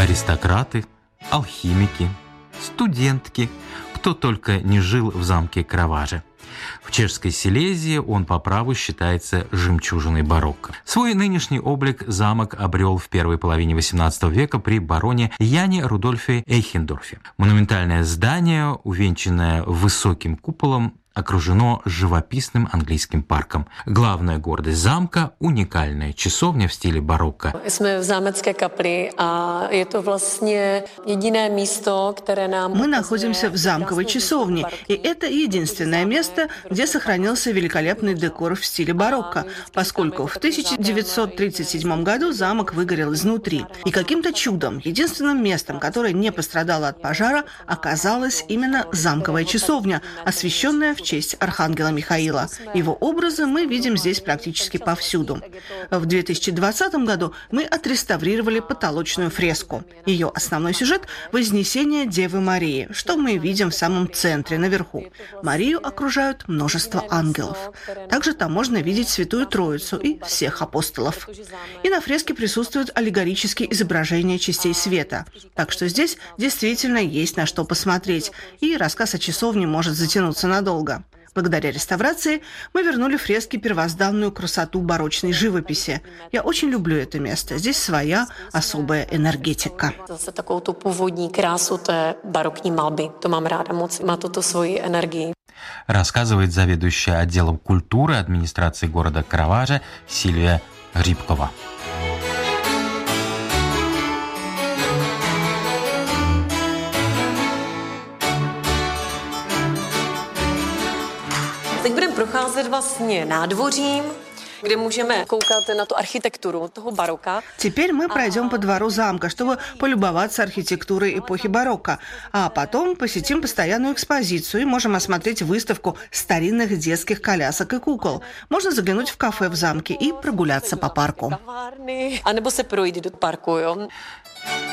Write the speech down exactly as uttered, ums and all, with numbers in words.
Аристократы, алхимики, студентки, кто только не жил в замке Краваже. В чешской Силезии он по праву считается жемчужиной барокко. Свой нынешний облик замок обрел в первой половине восемнадцатого века при бароне Яне Рудольфе Эйхендорфе. Монументальное здание, увенчанное высоким куполом, окружено живописным английским парком. Главная гордость замка – уникальная часовня в стиле барокко. Мы в Zámecké kapli, а это vlastně jediné místo, které нам. Мы находимся в замковой часовне, и это единственное место, где сохранился великолепный декор в стиле барокко, поскольку в тысяча девятьсот тридцать седьмом году замок выгорел изнутри. И каким-то чудом единственным местом, которое не пострадало от пожара, оказалась именно замковая часовня, освященная в честь архангела Михаила. Его образы мы видим здесь практически повсюду. В две тысячи двадцатом году мы отреставрировали потолочную фреску. Ее основной сюжет – Вознесение Девы Марии, что мы видим в самом центре, наверху. Марию окружают множество ангелов. Также там можно видеть Святую Троицу и всех апостолов. И на фреске присутствуют аллегорические изображения частей света. Так что здесь действительно есть на что посмотреть, и рассказ о часовне может затянуться надолго. Благодаря реставрации мы вернули фреске первозданную красоту барочной живописи. Я очень люблю это место. Здесь своя особая энергетика. Zase takovou tu původní krásu té barokní malby. To mám ráda moc. Má to tu svoji energii. Рассказывает заведующая отделом культуры администрации города Краваже Сильвия Грибкова. Teď budeme procházet vlastně nádvořím, kde můžeme koukat na tu architekturu toho baroka. Теперь мы пройдем по двору замка, чтобы полюбоваться архитектурой эпохи барокко, а потом посетим постоянную экспозицию и можем осмотреть выставку старинных детских колясок и кукол. Можно заглянуть в кафе в замке и прогуляться по парку. A nebo se projít do parku, jo.